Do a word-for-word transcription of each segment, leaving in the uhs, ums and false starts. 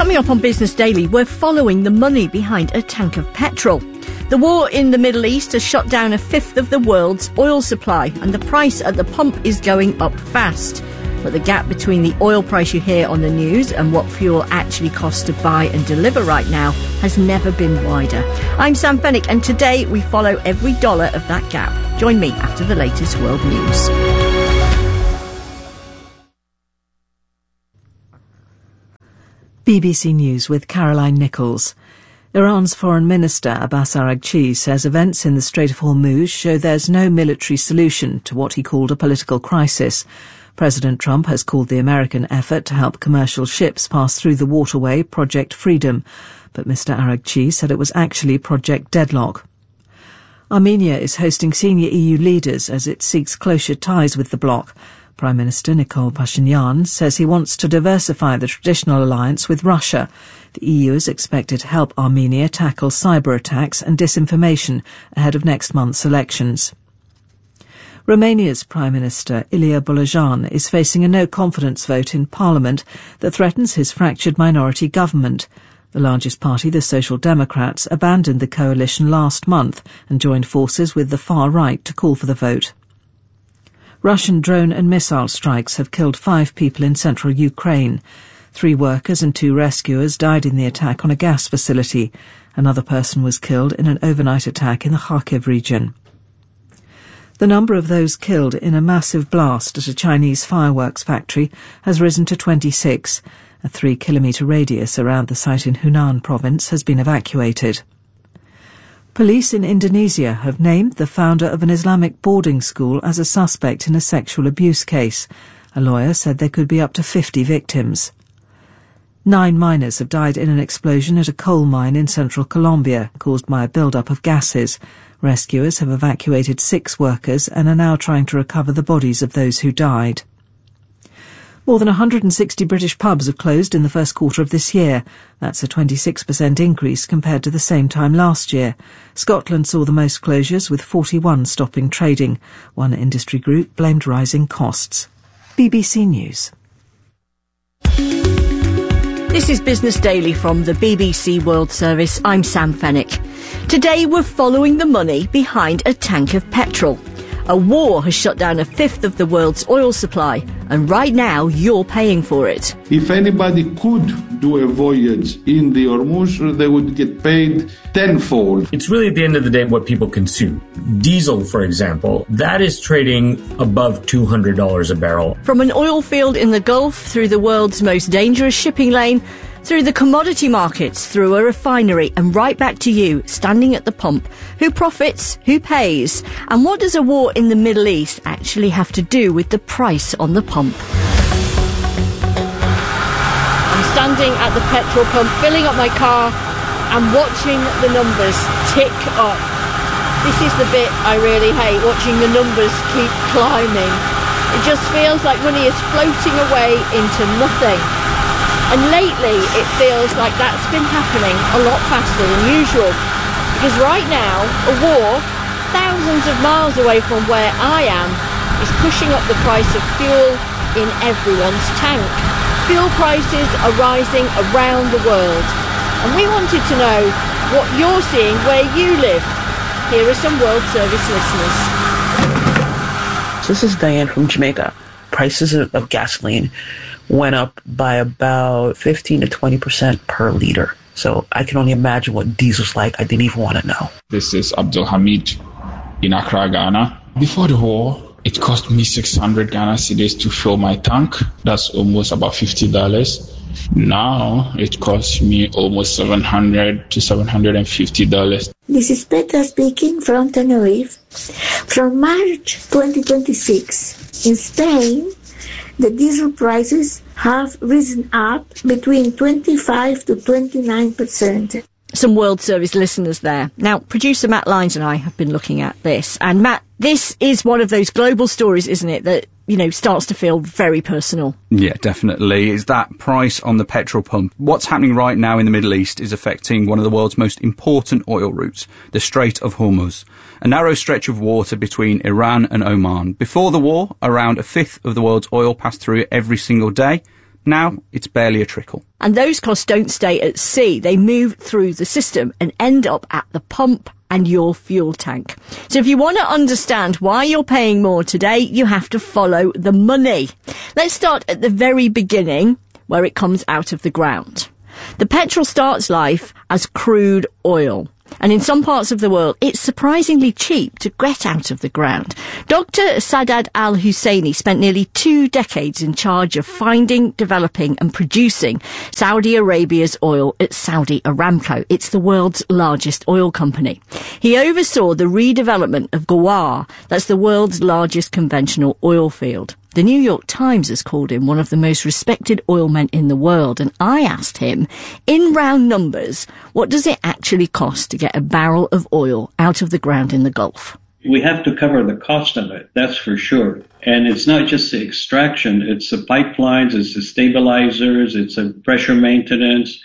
Coming up on Business Daily, we're following the money behind a tank of petrol. The war in the Middle East has shut down a fifth of the world's oil supply, and the price at the pump is going up fast. But the gap between the oil price you hear on the news and what fuel actually costs to buy and deliver right now has never been wider. I'm Sam Fennick, and today we follow every dollar of that gap. Join me after the latest world news. B B C News with Caroline Nichols. Iran's Foreign Minister Abbas Araghchi says events in the Strait of Hormuz show there's no military solution to what he called a political crisis. President Trump has called the American effort to help commercial ships pass through the waterway Project Freedom, but Mister Araghchi said it was actually Project Deadlock. Armenia is hosting senior E U leaders as it seeks closer ties with the bloc. Prime Minister Nikol Pashinyan says he wants to diversify the traditional alliance with Russia. The E U is expected to help Armenia tackle cyber attacks and disinformation ahead of next month's elections. Romania's Prime Minister Ilie Bolojan is facing a no-confidence vote in Parliament that threatens his fractured minority government. The largest party, the Social Democrats, abandoned the coalition last month and joined forces with the far right to call for the vote. Russian drone and missile strikes have killed five people in central Ukraine. Three workers and two rescuers died in the attack on a gas facility. Another person was killed in an overnight attack in the Kharkiv region. The number of those killed in a massive blast at a Chinese fireworks factory has risen to twenty-six. A three-kilometre radius around the site in Hunan province has been evacuated. Police in Indonesia have named the founder of an Islamic boarding school as a suspect in a sexual abuse case. A lawyer said there could be up to fifty victims. Nine miners have died in an explosion at a coal mine in central Colombia, caused by a build-up of gases. Rescuers have evacuated six workers and are now trying to recover the bodies of those who died. More than one hundred sixty British pubs have closed in the first quarter of this year. That's a twenty-six percent increase compared to the same time last year. Scotland saw the most closures, with forty-one stopping trading. One industry group blamed rising costs. B B C News. This is Business Daily from the B B C World Service. I'm Sam Fennick. Today we're following the money behind a tank of petrol. A war has shut down a fifth of the world's oil supply, and right now you're paying for it. If anybody could do a voyage in the Hormuz, they would get paid tenfold. It's really at the end of the day what people consume. Diesel, for example, that is trading above two hundred dollars a barrel. From an oil field in the Gulf, through the world's most dangerous shipping lane, through the commodity markets, through a refinery, and right back to you, standing at the pump. Who profits? Who pays? And what does a war in the Middle East actually have to do with the price on the pump? I'm standing at the petrol pump, filling up my car and watching the numbers tick up. This is the bit I really hate, watching the numbers keep climbing. It just feels like money is floating away into nothing. And lately, it feels like that's been happening a lot faster than usual. Because right now, a war, thousands of miles away from where I am, is pushing up the price of fuel in everyone's tank. Fuel prices are rising around the world. And we wanted to know what you're seeing where you live. Here are some World Service listeners. This is Diane from Jamaica. Prices of, of gasoline went up by about fifteen to twenty percent per liter. So I can only imagine what diesel's like. I didn't even want to know. This is Abdul Hamid in Accra, Ghana. Before the war, it cost me six hundred Ghana cedis to fill my tank. That's almost about fifty dollars. Now it costs me almost seven hundred to seven hundred fifty dollars. This is Petra speaking from Tenerife. From March twenty twenty-six, in Spain, the diesel prices have risen up between twenty-five to twenty-nine percent. Some World Service listeners there. Now, producer Matt Lyons and I have been looking at this. And Matt, this is one of those global stories, isn't it, that, you know, starts to feel very personal. Yeah, definitely. It's that price on the petrol pump. What's happening right now in the Middle East is affecting one of the world's most important oil routes, the Strait of Hormuz, a narrow stretch of water between Iran and Oman. Before the war, around a fifth of the world's oil passed through it every single day. Now, it's barely a trickle. And those costs don't stay at sea. They move through the system and end up at the pump and your fuel tank. So if you want to understand why you're paying more today, you have to follow the money. Let's start at the very beginning, where it comes out of the ground. The petrol starts life as crude oil. And in some parts of the world, it's surprisingly cheap to get out of the ground. Doctor Saadad Al-Husseini spent nearly two decades in charge of finding, developing and producing Saudi Arabia's oil at Saudi Aramco. It's the world's largest oil company. He oversaw the redevelopment of Ghawar. That's the world's largest conventional oil field. The New York Times has called him one of the most respected oil men in the world, and I asked him, in round numbers, what does it actually cost to get a barrel of oil out of the ground in the Gulf? We have to cover the cost of it, that's for sure. And it's not just the extraction, it's the pipelines, it's the stabilizers, it's the pressure maintenance.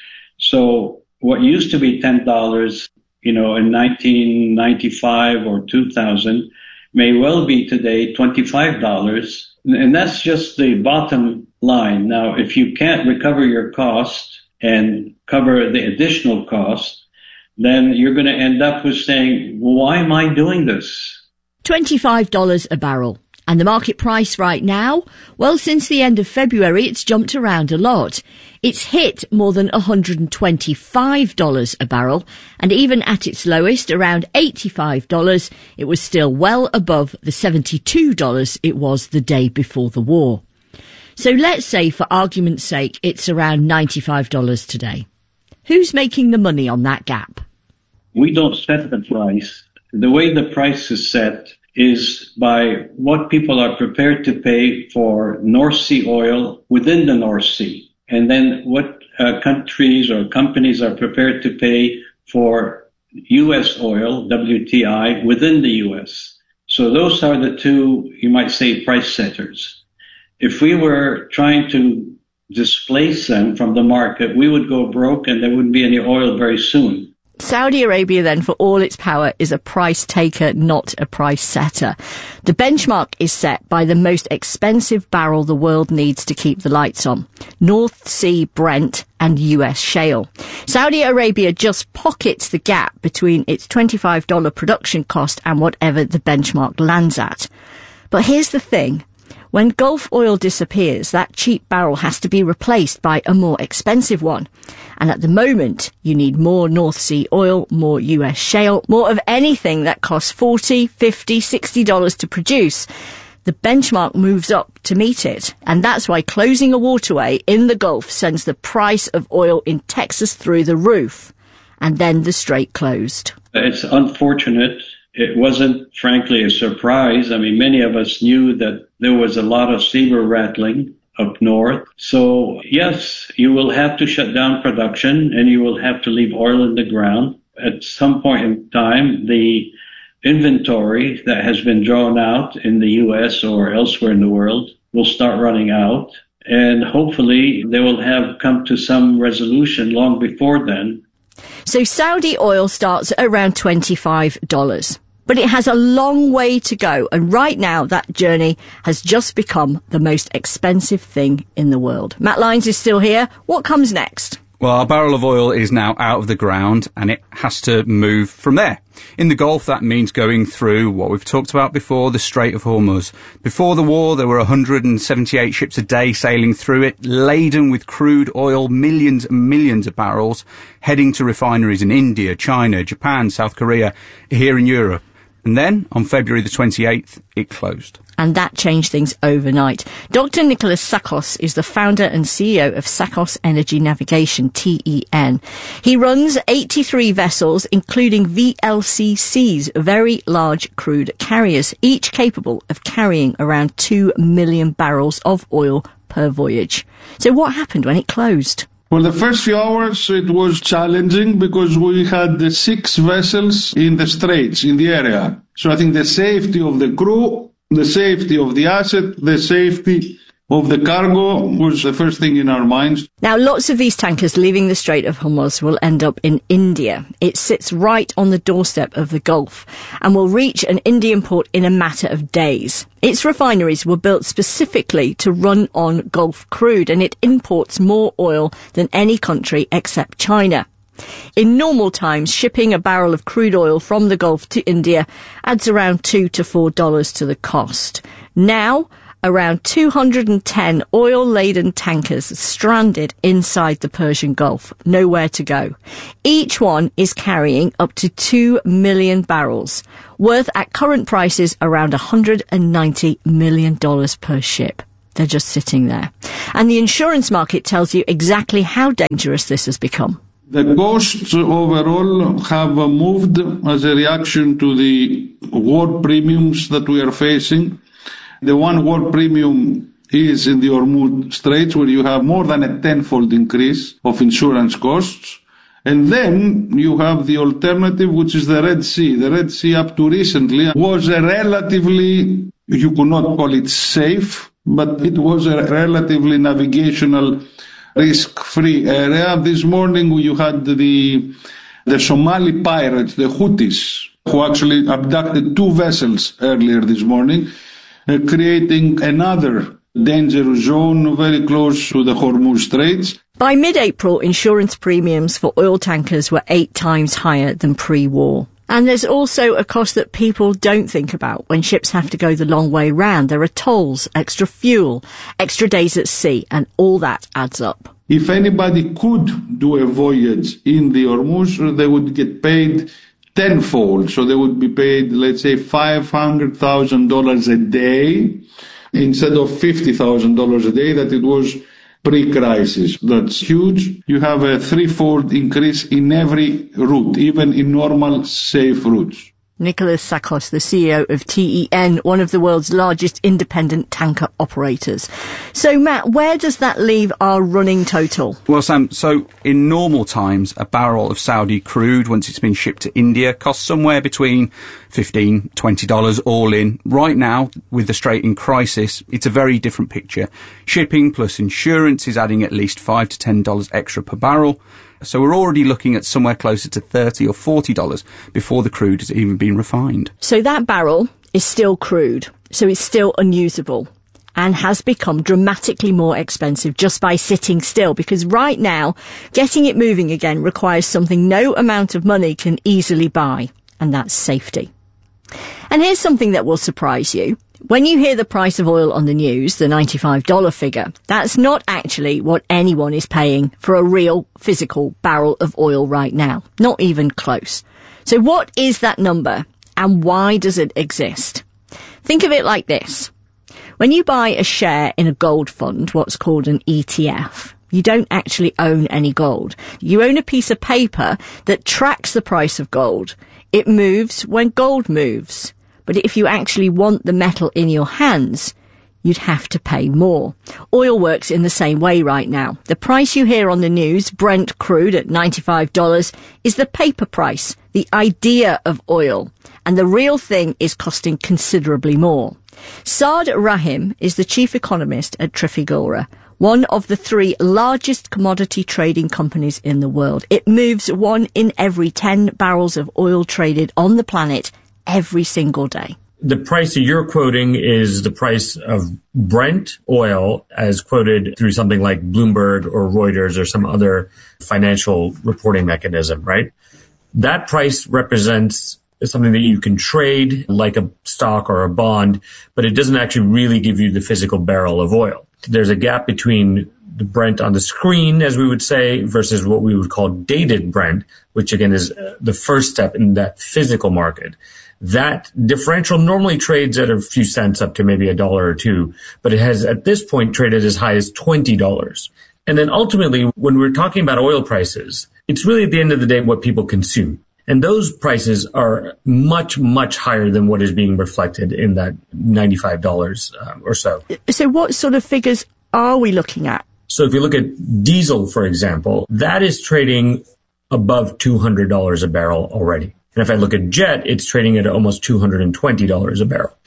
So what used to be ten dollars, you know, in nineteen ninety-five or two thousand may well be today twenty-five dollars. And that's just the bottom line. Now, if you can't recover your cost and cover the additional cost, then you're going to end up with saying, well, why am I doing this? twenty-five dollars a barrel. And the market price right now? Well, since the end of February, it's jumped around a lot. It's hit more than one hundred twenty-five dollars a barrel, and even at its lowest, around eighty-five dollars, it was still well above the seventy-two dollars it was the day before the war. So let's say, for argument's sake, it's around ninety-five dollars today. Who's making the money on that gap? We don't set the price. The way the price is set is by what people are prepared to pay for North Sea oil within the North Sea, and then what uh, countries or companies are prepared to pay for U S oil, W T I, within the U S. So those are the two, you might say, price setters. If we were trying to displace them from the market, we would go broke and there wouldn't be any oil very soon. Saudi Arabia, then, for all its power, is a price taker, not a price setter. The benchmark is set by the most expensive barrel the world needs to keep the lights on: North Sea Brent and U S shale. Saudi Arabia just pockets the gap between its twenty-five dollars production cost and whatever the benchmark lands at. But here's the thing. When Gulf oil disappears, that cheap barrel has to be replaced by a more expensive one. And at the moment, you need more North Sea oil, more U S shale, more of anything that costs forty dollars, fifty dollars, sixty dollars to produce. The benchmark moves up to meet it. And that's why closing a waterway in the Gulf sends the price of oil in Texas through the roof. And then the strait closed. It's unfortunate. It wasn't, frankly, a surprise. I mean, many of us knew that there was a lot of saber rattling up north. So, yes, you will have to shut down production and you will have to leave oil in the ground. At some point in time, the inventory that has been drawn out in the U S or elsewhere in the world will start running out. And hopefully they will have come to some resolution long before then. So Saudi oil starts at around twenty-five dollars. But it has a long way to go, and right now that journey has just become the most expensive thing in the world. Matt Lyons is still here. What comes next? Well, our barrel of oil is now out of the ground, and it has to move from there. In the Gulf, that means going through what we've talked about before, the Strait of Hormuz. Before the war, there were one hundred seventy-eight ships a day sailing through it, laden with crude oil, millions and millions of barrels, heading to refineries in India, China, Japan, South Korea, here in Europe. And then, on February the twenty-eighth, it closed. And that changed things overnight. Doctor Nicholas Tsakos is the founder and C E O of Tsakos Energy Navigation, T E N. He runs eighty-three vessels, including V L C Cs, very large crude carriers, each capable of carrying around two million barrels of oil per voyage. So what happened when it closed? For the first few hours, it was challenging because we had the six vessels in the straits, in the area. So I think the safety of the crew, the safety of the asset, the safety of the cargo was the first thing in our minds. Now, lots of these tankers leaving the Strait of Hormuz will end up in India. It sits right on the doorstep of the Gulf and will reach an Indian port in a matter of days. Its refineries were built specifically to run on Gulf crude, and it imports more oil than any country except China. In normal times, shipping a barrel of crude oil from the Gulf to India adds around two to four dollars to the cost. Now, around two hundred ten oil-laden tankers stranded inside the Persian Gulf, nowhere to go. Each one is carrying up to two million barrels, worth at current prices around one hundred ninety million dollars per ship. They're just sitting there. And the insurance market tells you exactly how dangerous this has become. The costs overall have moved as a reaction to the war premiums that we are facing. The one war premium is in the Hormuz Straits, where you have more than a tenfold increase of insurance costs. And then you have the alternative, which is the Red Sea. The Red Sea, up to recently, was a relatively, you could not call it safe, but it was a relatively navigational, risk-free area. This morning you had the, the Somali pirates, the Houthis, who actually abducted two vessels earlier this morning, Uh, creating another dangerous zone very close to the Hormuz Straits. By mid-April, insurance premiums for oil tankers were eight times higher than pre-war. And there's also a cost that people don't think about when ships have to go the long way round. There are tolls, extra fuel, extra days at sea, and all that adds up. If anybody could do a voyage in the Hormuz, they would get paid tenfold. So they would be paid, let's say, five hundred thousand dollars a day instead of fifty thousand dollars a day that it was pre-crisis. That's huge. You have a threefold increase in every route, even in normal, safe routes. Nicholas Tsakos, the C E O of T E N, one of the world's largest independent tanker operators. So, Matt, where does that leave our running total? Well, Sam, so in normal times, a barrel of Saudi crude, once it's been shipped to India, costs somewhere between fifteen dollars, twenty dollars all in. Right now, with the Strait in crisis, it's a very different picture. Shipping plus insurance is adding at least five to ten dollars extra per barrel. So we're already looking at somewhere closer to thirty or forty dollars before the crude has even been refined. So that barrel is still crude, so it's still unusable and has become dramatically more expensive just by sitting still, because right now, getting it moving again requires something no amount of money can easily buy, and that's safety. And here's something that will surprise you. When you hear the price of oil on the news, the ninety-five dollars figure, that's not actually what anyone is paying for a real physical barrel of oil right now. Not even close. So what is that number and why does it exist? Think of it like this. When you buy a share in a gold fund, what's called an E T F, you don't actually own any gold. You own a piece of paper that tracks the price of gold. It moves when gold moves. But if you actually want the metal in your hands, you'd have to pay more. Oil works in the same way right now. The price you hear on the news, Brent crude at ninety-five dollars, is the paper price, the idea of oil. And the real thing is costing considerably more. Saad Rahim is the chief economist at Trafigura, one of the three largest commodity trading companies in the world. It moves one in every ten barrels of oil traded on the planet every single day. The price that you're quoting is the price of Brent oil as quoted through something like Bloomberg or Reuters or some other financial reporting mechanism, right? That price represents something that you can trade like a stock or a bond, but it doesn't actually really give you the physical barrel of oil. There's a gap between the Brent on the screen, as we would say, versus what we would call dated Brent, which again is the first step in that physical market. That differential normally trades at a few cents up to maybe a dollar or two, but it has at this point traded as high as twenty dollars. And then ultimately, when we're talking about oil prices, it's really at the end of the day what people consume. And those prices are much, much higher than what is being reflected in that ninety-five dollars um, or so. So what sort of figures are we looking at? So if you look at diesel, for example, that is trading above two hundred dollars a barrel already. And if I look at jet, it's trading at almost two hundred twenty dollars a barrel.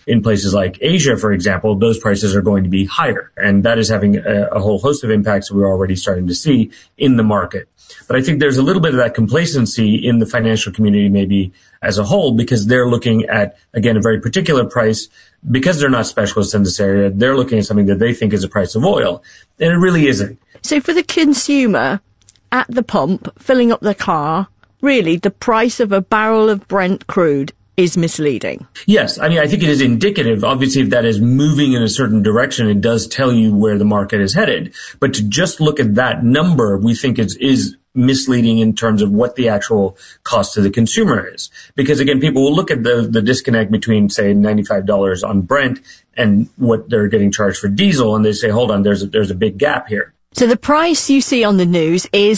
in places like Asia, for example, those prices are going to be higher. And that is having a, a whole host of impacts we're already starting to see in the market. But I think there's a little bit of that complacency in the financial community maybe as a whole, because they're looking at, again, a very particular price. Because they're not specialists in this area, they're looking at something that they think is the price of oil. And it really isn't. So for the consumer at the pump, filling up their car, really the price of a barrel of Brent crude is misleading. Yes. I mean, I think it is indicative. Obviously, if that is moving in a certain direction, it does tell you where the market is headed. But to just look at that number, we think is, is misleading in terms of what the actual cost to the consumer is. Because again, people will look at the, the disconnect between, say, ninety-five dollars on Brent and what they're getting charged for diesel, and they say, hold on, there's a, there's a big gap here. So the price you see on the news is